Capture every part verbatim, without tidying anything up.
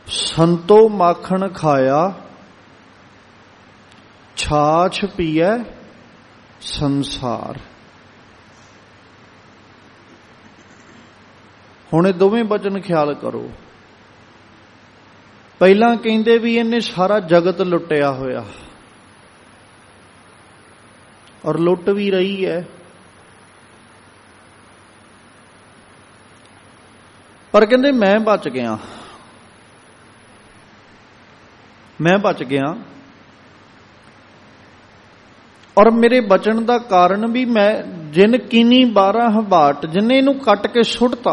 संतो माखन खाया छाछ पीए संसार। हुण दोवें वचन ख्याल करो। पहला कहंदे भी इन्हें सारा जगत लुटिया होया और लुट भी रही है, पर कहंदे मैं बच गया, मैं बच गया और मेरे बचन का कारण भी मैं जिन कीनी बारह बाट जिन्हें इनू कट के सुटता,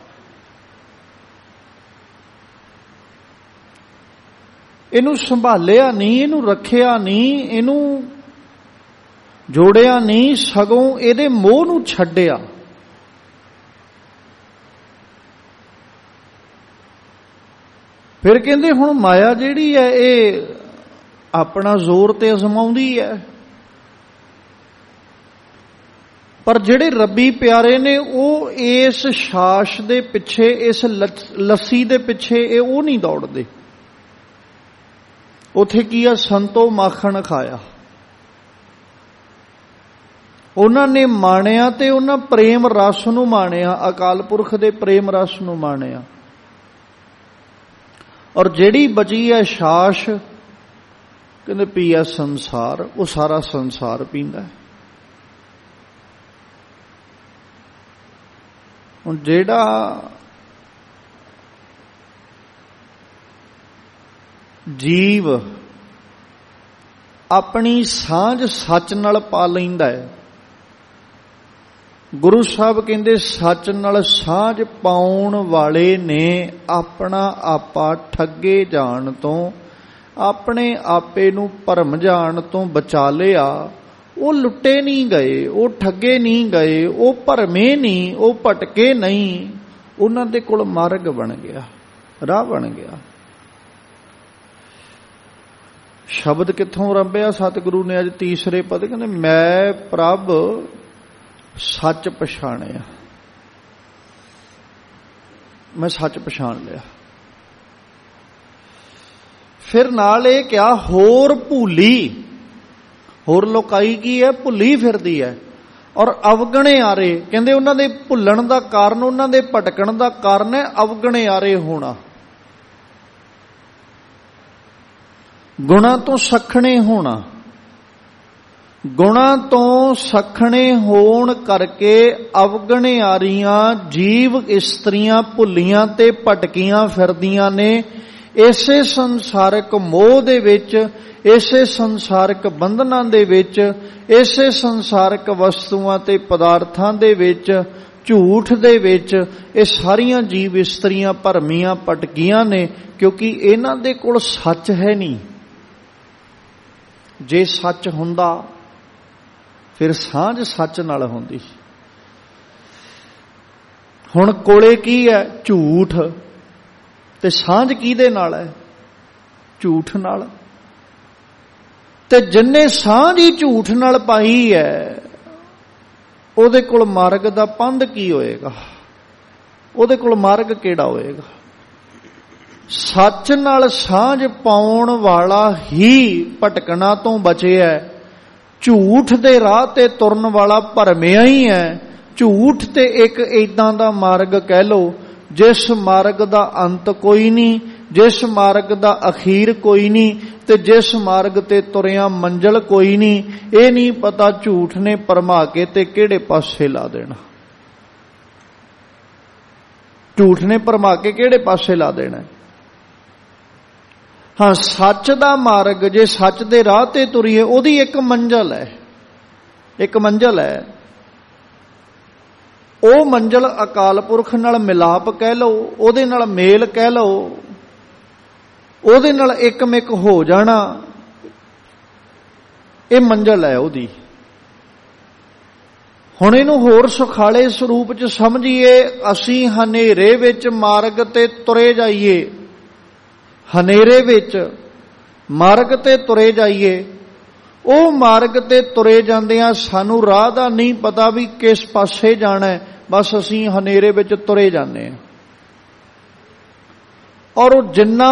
इनू संभालिया नहीं, इनू रखिया नहीं, इनू जोड़िया नहीं, सगों इहदे मोह नू छड्डिया। फिर कहंदे हुण माया जिहड़ी है ये अपना जोर ते अजमाउंदी है, पर जिहड़े रब्बी प्यारे ने वो इस छाछ दे पिछे, इस लस्सी दे पिछे ये वो नहीं दौड़दे। उथे की है, संतो माखन खाया, उन्हां ने माणिया ते उन्हां प्रेम रस नूं माणिया, अकाल पुरख दे प्रेम रस नूं माणिया। और जिहड़ी बची है छाछ कहंदे पीया संसार, वो सारा संसार पींदा है। हुण जिहड़ा जीव अपनी सांझ सच नाल पा लैंदा है, गुरु साहब कहंदे सच नाल सांझ पाउण वाले ने अपना आपा ठगे जाण तो, अपने आपे नूं भरम जाण तो बचा लिया। वो लुटे नहीं गए, वो ठगे नहीं गए, वो भरमे नहीं, वो भटके नहीं, उन्हां दे कोल मार्ग बन गया, राह बन गया। शब्द कित्थों रंबिया सतगुरु ने अज तीसरे पद कहंदे मैं प्रभ सच पछाणिया, मैं सच पछाण लिया। फिर नाल ये क्या होर भूली, होर लोकाई की है, भुली फिरदी है। और अवगणे आरे कहंदे उन्हां दे भुल्लण दा कारण, उन्हां दे भटकण दा कारण है अवगणे आरे होना, गुणा तो सखणे होना। गुणा तो सखणे होण करके अवगणियारियां जीव इस्त्रियां भुलियां ते भटकियां फिरदियां ने इसे संसारिक मोह दे विच, इसे संसारिक बंधनां दे विच, इसे संसारिक वस्तुआं ते पदार्थां दे विच, झूठ दे विच ये सारियां जीव इस्त्रियां भरमियां भटकियां ने, क्योंकि इन्हां दे कोल सच है नहीं। जे सच हुंदा फिर सांझ सच नाल हुंदी। हुण कोले की है? झूठ, ते सांझ किहदे नाल है? झूठ नाल। ते जिन्ने सांझ ही झूठ नाल पाई है उहदे कोल मार्ग दा पंध की होएगा? उहदे कोल मार्ग किहड़ा होएगा? सच नाल सांझ पाउण वाला ही भटकना तो बचिया है, झूठ दे राह ते तुरन वाला भरमिया ही है। झूठ ते एक इदां दा मार्ग कह लो जिस मार्ग दा अंत कोई नहीं, जिस मार्ग दा अखीर कोई नहीं, ते जिस मार्ग ते तुरिया मंजिल कोई नहीं। ये नहीं पता झूठ ने भरमा के ते किहड़े पासे ला देना, झूठ ने भरमा के किहड़े पासे ला देना। हाँ, सच दा मार्ग, जे सच दे राह ते तुरीए ओदी एक मंजिल है, एक मंजिल है। ओ मंजिल अकाल पुरख नाल मिलाप कह लो, ओदे नाल मेल कह लो, ओदे नाल एकमिक हो जाना, ये मंजिल है ओदी। हुण इहनूं होर सुखाले स्वरूप च समझीए, असीं हनेरे विच मार्ग ते तुरे जाइए, हनेरे विच मार्ग ते तुरे जाइए। ਉਹ मार्ग ते तुरे ਜਾਂਦਿਆਂ ਸਾਨੂੰ ਰਾਹ ਦਾ नहीं पता भी किस पासे जाना है, बस असीं हनेरे विच तुरे जाने। और जिन्ना